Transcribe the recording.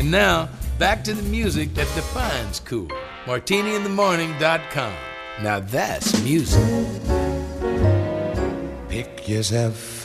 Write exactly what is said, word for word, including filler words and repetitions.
And now, back to the music that defines cool. martini in the morning dot com. Now that's music. Pick yourself